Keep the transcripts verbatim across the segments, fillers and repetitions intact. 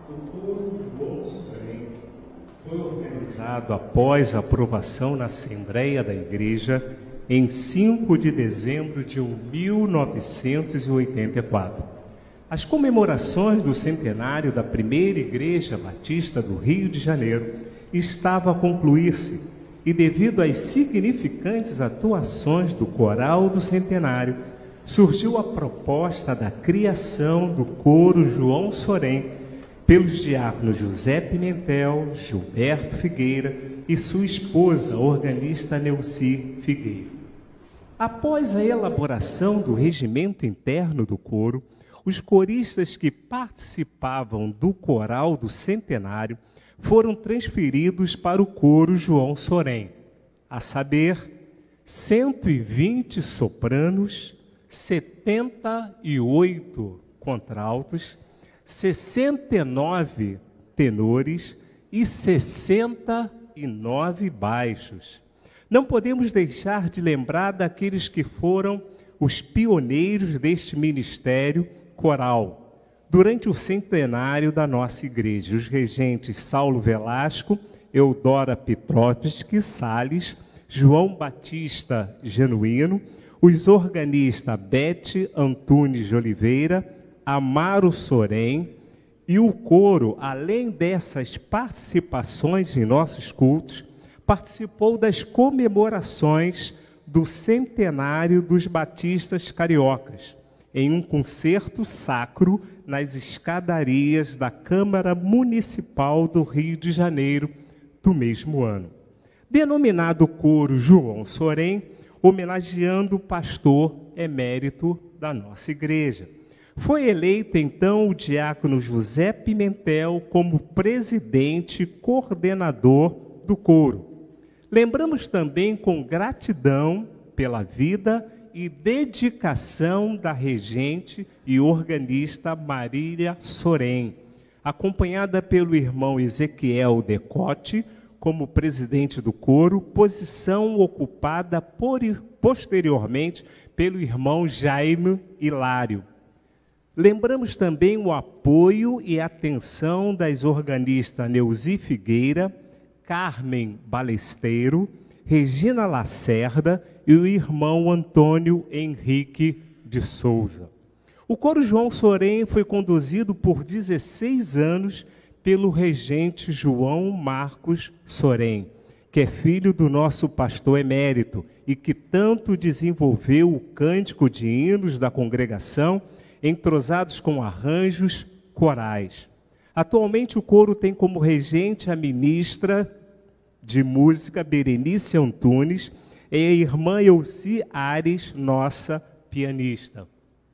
O coro João Sorém foi organizado após a aprovação na Assembleia da Igreja em cinco de dezembro de mil novecentos e oitenta e quatro. As comemorações do centenário da primeira Igreja Batista do Rio de Janeiro estavam a concluir-se e, devido às significantes atuações do coral do centenário, surgiu a proposta da criação do coro João Sorém pelos diáconos José Pimentel, Gilberto Figueira e sua esposa, organista Neuci Figueira. Após a elaboração do regimento interno do coro, os coristas que participavam do coral do centenário foram transferidos para o coro João Sorém, a saber, cento e vinte sopranos, setenta e oito contraltos, sessenta e nove tenores e sessenta e nove baixos. Não podemos deixar de lembrar daqueles que foram os pioneiros deste ministério coral durante o centenário da nossa igreja, os regentes Saulo Velasco, Eudora Petrovski Salles, João Batista Genuíno, os organistas Bete Antunes de Oliveira, Amaro Sorém, e o coro, além dessas participações em nossos cultos, participou das comemorações do centenário dos batistas cariocas, em um concerto sacro nas escadarias da Câmara Municipal do Rio de Janeiro do mesmo ano. Denominado coro João Sorém, homenageando o pastor emérito da nossa igreja. Foi eleito, então, o diácono José Pimentel como presidente e coordenador do coro. Lembramos também com gratidão pela vida e dedicação da regente e organista Marília Sorém, acompanhada pelo irmão Ezequiel Decote como presidente do coro, posição ocupada por, posteriormente pelo irmão Jaime Hilário. Lembramos também o apoio e atenção das organistas Neuci Figueira, Carmen Balesteiro, Regina Lacerda e o irmão Antônio Henrique de Souza. O coro João Sorém foi conduzido por dezesseis anos pelo regente João Marcos Sorém, que é filho do nosso pastor emérito e que tanto desenvolveu o cântico de hinos da congregação, entrosados com arranjos corais. Atualmente o coro tem como regente a ministra de música Berenice Antunes e a irmã Elci Ares, nossa pianista.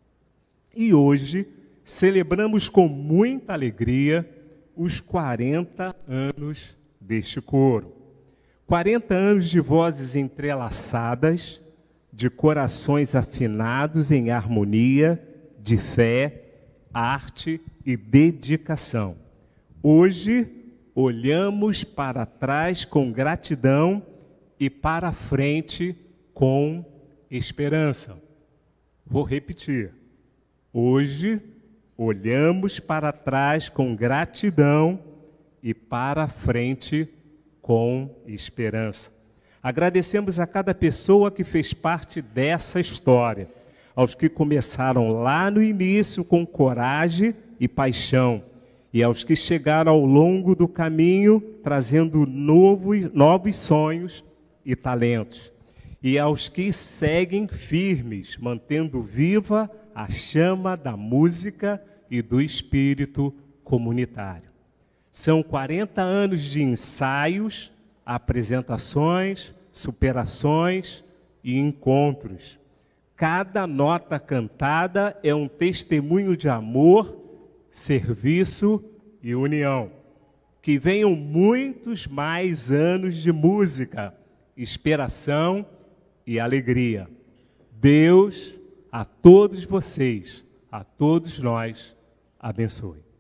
E hoje celebramos com muita alegria os quarenta anos deste coro. quarenta anos de vozes entrelaçadas, de corações afinados em harmonia, de fé, arte e dedicação. Hoje, olhamos para trás com gratidão e para frente com esperança. Vou repetir. Hoje, olhamos para trás com gratidão e para frente com esperança. Agradecemos a cada pessoa que fez parte dessa história, aos que começaram lá no início com coragem e paixão, e aos que chegaram ao longo do caminho trazendo novos, novos sonhos e talentos, e aos que seguem firmes, mantendo viva a chama da música e do espírito comunitário. São quarenta anos de ensaios, apresentações, superações e encontros. Cada nota cantada é um testemunho de amor, serviço e união. Que venham muitos mais anos de música, inspiração e alegria. Deus, a todos vocês, a todos nós, abençoe.